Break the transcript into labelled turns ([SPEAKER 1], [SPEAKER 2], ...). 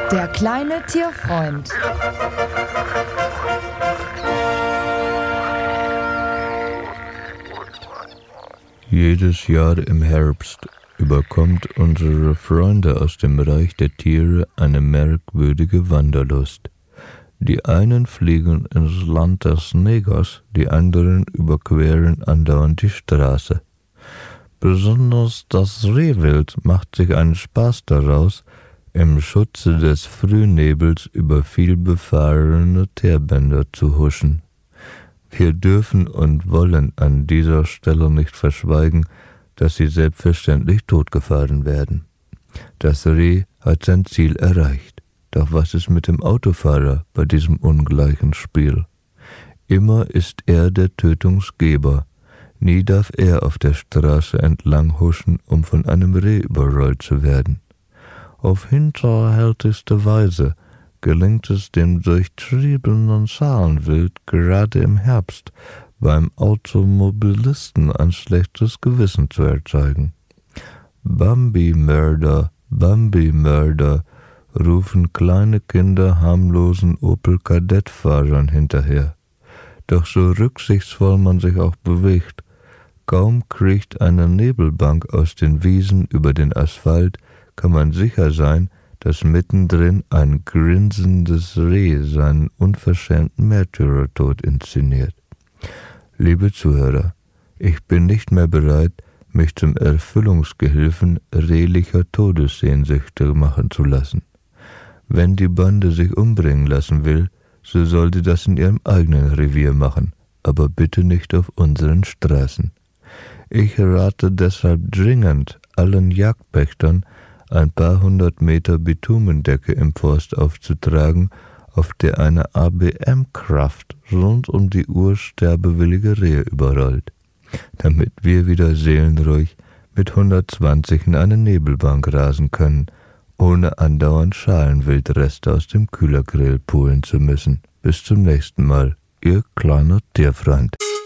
[SPEAKER 1] Der kleine Tierfreund.
[SPEAKER 2] Jedes Jahr im Herbst überkommt unsere Freunde aus dem Reich der Tiere eine merkwürdige Wanderlust. Die einen fliegen ins Land des Negers, die anderen überqueren andauernd die Straße. Besonders das Rehwild macht sich einen Spaß daraus, im Schutze des Frühnebels über vielbefahrene Teerbänder zu huschen. Wir dürfen und wollen an dieser Stelle nicht verschweigen, dass sie selbstverständlich totgefahren werden. Das Reh hat sein Ziel erreicht. Doch was ist mit dem Autofahrer bei diesem ungleichen Spiel? Immer ist er der Tötungsgeber. Nie darf er auf der Straße entlang huschen, um von einem Reh überrollt zu werden. Auf hinterhältigste Weise gelingt es dem durchtriebenen Schalenwild gerade im Herbst, beim Automobilisten ein schlechtes Gewissen zu erzeugen. Bambi-Mörder, Bambi-Mörder, rufen kleine Kinder harmlosen Opel-Kadett-Fahrern hinterher. Doch so rücksichtsvoll man sich auch bewegt, kaum kriecht eine Nebelbank aus den Wiesen über den Asphalt, kann man sicher sein, dass mittendrin ein grinsendes Reh seinen unverschämten Märtyrertod inszeniert. Liebe Zuhörer, ich bin nicht mehr bereit, mich zum Erfüllungsgehilfen rehlicher Todessehnsüchte machen zu lassen. Wenn die Bande sich umbringen lassen will, so soll sie das in ihrem eigenen Revier machen, aber bitte nicht auf unseren Straßen. Ich rate deshalb dringend allen Jagdpächtern, ein paar 100 Meter Bitumendecke im Forst aufzutragen, auf der eine ABM-Kraft rund um die Uhr sterbewillige Rehe überrollt, damit wir wieder seelenruhig mit 120 in eine Nebelbank rasen können, ohne andauernd Schalenwildreste aus dem Kühlergrill pulen zu müssen. Bis zum nächsten Mal, Ihr kleiner Tierfreund.